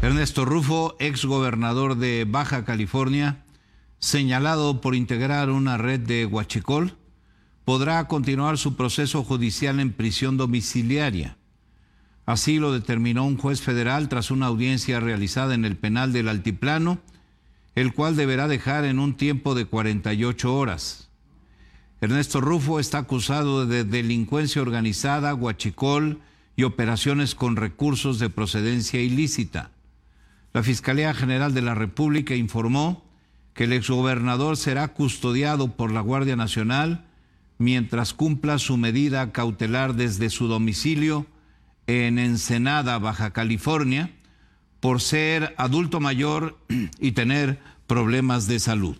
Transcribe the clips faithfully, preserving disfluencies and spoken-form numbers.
Ernesto Rufo, exgobernador de Baja California, señalado por integrar una red de huachicol, podrá continuar su proceso judicial en prisión domiciliaria. Así lo determinó un juez federal tras una audiencia realizada en el penal del Altiplano, el cual deberá dejar en un tiempo de cuarenta y ocho horas. Ernesto Rufo está acusado de delincuencia organizada, huachicol y operaciones con recursos de procedencia ilícita. La Fiscalía General de la República informó que el exgobernador será custodiado por la Guardia Nacional mientras cumpla su medida cautelar desde su domicilio en Ensenada, Baja California, por ser adulto mayor y tener problemas de salud.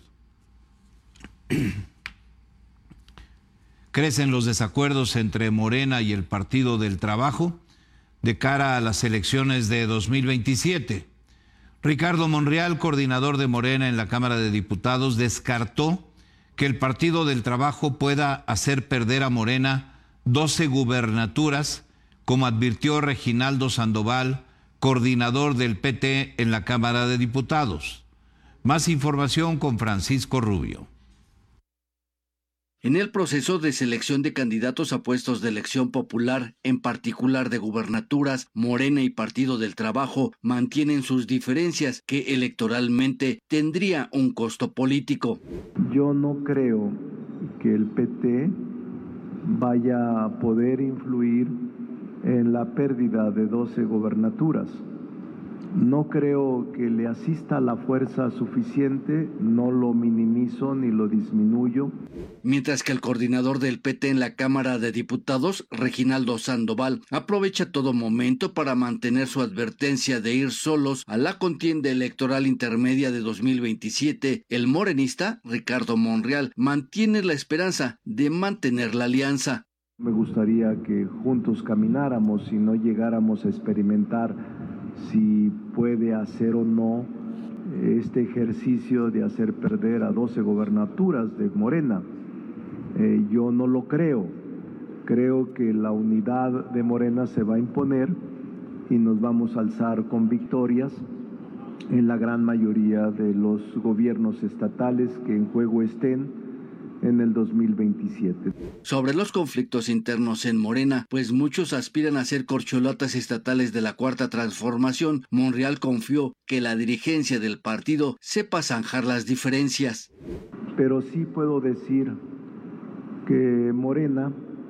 Crecen los desacuerdos entre Morena y el Partido del Trabajo de cara a las elecciones de dos mil veintisiete. Ricardo Monreal, coordinador de Morena en la Cámara de Diputados, descartó que el Partido del Trabajo pueda hacer perder a Morena doce gubernaturas, como advirtió Reginaldo Sandoval, coordinador del P T en la Cámara de Diputados. Más información con Francisco Rubio. En el proceso de selección de candidatos a puestos de elección popular, en particular de gubernaturas, Morena y Partido del Trabajo mantienen sus diferencias que electoralmente tendría un costo político. Yo no creo que el P T vaya a poder influir en la pérdida de doce gubernaturas. No creo que le asista la fuerza suficiente, no lo minimizo ni lo disminuyo. Mientras que el coordinador del P T en la Cámara de Diputados, Reginaldo Sandoval, aprovecha todo momento para mantener su advertencia de ir solos a la contienda electoral intermedia de dos mil veintisiete, el morenista, Ricardo Monreal, mantiene la esperanza de mantener la alianza. Me gustaría que juntos camináramos y no llegáramos a experimentar si puede hacer o no este ejercicio de hacer perder a doce gobernaturas de Morena. Eh, yo no lo creo. Creo que la unidad de Morena se va a imponer y nos vamos a alzar con victorias en la gran mayoría de los gobiernos estatales que en juego estén en el dos mil veintisiete. Sobre los conflictos internos en Morena, pues muchos aspiran a ser corcholatas estatales de la Cuarta Transformación, Monreal confió que la dirigencia del partido sepa zanjar las diferencias. Pero sí puedo decir que Morena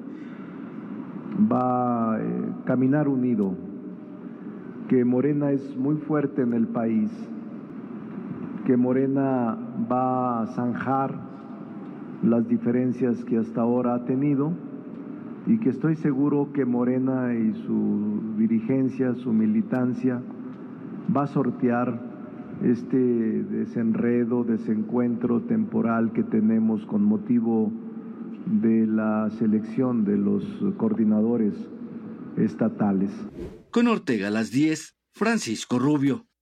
va a eh, caminar unido, que Morena es muy fuerte en el país, que Morena va a zanjar las diferencias que hasta ahora ha tenido y que estoy seguro que Morena y su dirigencia, su militancia, va a sortear este desenredo, desencuentro temporal que tenemos con motivo de la selección de los coordinadores estatales. Con Ortega a las diez, Francisco Rubio.